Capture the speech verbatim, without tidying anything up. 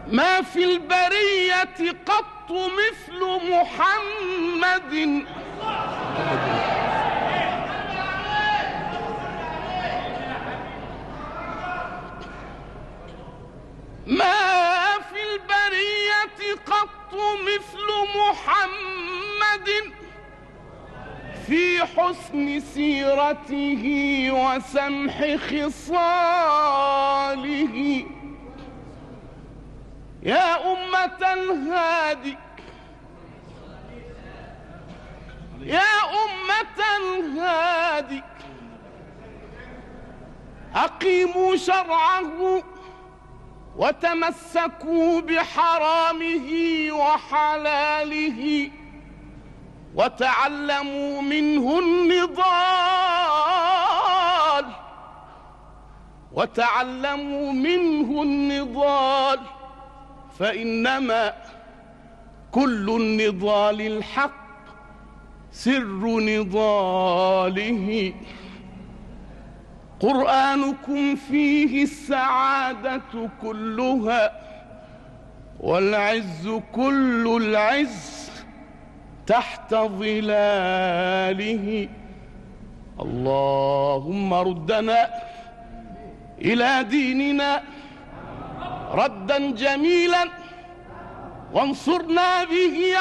ما في البرية قط مثل محمد ما في البرية قط مثل محمد في حسن سيرته وسمح خصاله. يا أمة الهادي يا أمة الهادي أقيموا شرعه وتمسكوا بحرامه وحلاله وتعلموا منه النضال وتعلموا منه النضال فإنما كل النضال الحق سر نضاله. قرآنكم فيه السعادة كلها والعز كل العز تحت ظلاله. اللهم ردنا إلى ديننا ردا جميلا وانصرنا به